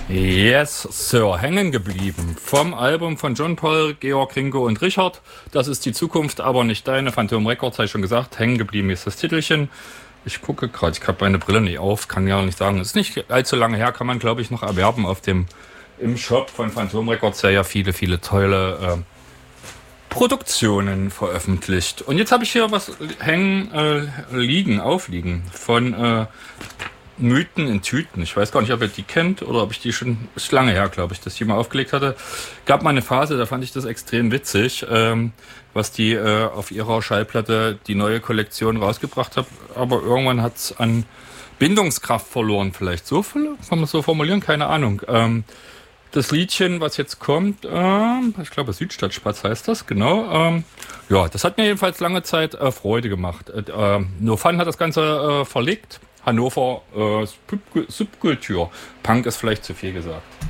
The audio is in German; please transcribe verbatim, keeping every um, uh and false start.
Yes, Sir, hängen geblieben. Vom Album von John Paul, Georg, Ringo und Richard. Das ist die Zukunft, aber nicht deine. Phantom Records, habe ich schon gesagt. Hängen geblieben ist das Titelchen. Ich gucke gerade, ich habe meine Brille nicht auf, kann ja nicht sagen. Ist nicht allzu lange her, kann man glaube ich noch erwerben auf dem im Shop von Phantom Records, der ja viele, viele tolle äh, Produktionen veröffentlicht. Und jetzt habe ich hier was hängen, äh, liegen, aufliegen von äh, Mythen in Tüten. Ich weiß gar nicht, ob ihr die kennt oder ob ich die schon, ist lange her, glaube ich, dass ich die mal aufgelegt hatte. Gab mal eine Phase, da fand ich das extrem witzig, ähm, was die äh, auf ihrer Schallplatte die neue Kollektion rausgebracht hat. Aber irgendwann hat es an Bindungskraft verloren, vielleicht. So viel, kann man so formulieren? Keine Ahnung. Ähm, das Liedchen, was jetzt kommt, ähm, ich glaube Südstadtspatz heißt das, genau. Ähm, ja, das hat mir jedenfalls lange Zeit äh, Freude gemacht. Äh, äh, No Fun hat das Ganze äh, verlegt. Hannover äh, Subkultur. Punk ist vielleicht zu viel gesagt.